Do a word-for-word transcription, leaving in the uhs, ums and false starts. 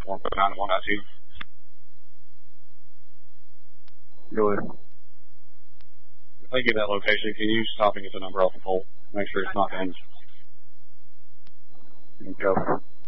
one foot nine one I two. Go ahead. If they get that location, can you stop and get the number off the pole? Make sure it's not damaged. Go.